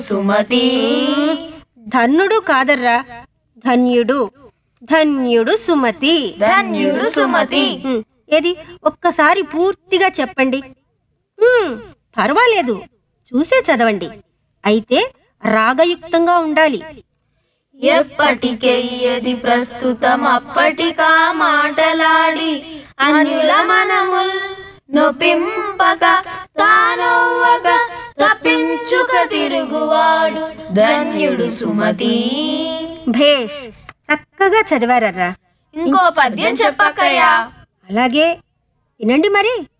సుమతి. ధన్యుడు కాదర్రా, ధన్యుడు. ధన్యుడు సుమతి. ధన్యుడు సుమతి. ఏది ఒక్కసారి పూర్తిగా చెప్పండి. పర్వాలేదు, చూసే చదవండి. అయితే రాగయుక్తంగా ఉండాలి. ఎప్పటికెయ్యది ప్రస్తుతం అప్పటికా మాటలాడి అన్యుల మనముల్ నొప్పింపక తానవ్వక తప్పించుక తిరుగువాడు ధన్యుడు సుమతి. భేష్, చక్కగా చదివారర్రా. ఇంకో పద్యం చెప్పక్కయ్యా. అలాగే వినండి మరి.